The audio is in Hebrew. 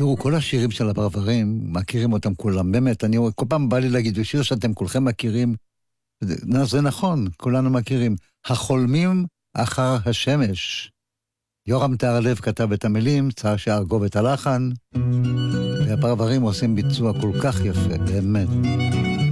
תראו, כל השירים של הפרברים, מכירים אותם כולם, באמת, אני כל פעם בא לי להגיד, בשיר שאתם כולכם מכירים, זה נכון, כולנו מכירים, החולמים אחר השמש. יורם תהרלב כתב את המילים, צעשע ארגוב את הלחן, והפרברים עושים ביצוע כל כך יפה, באמת.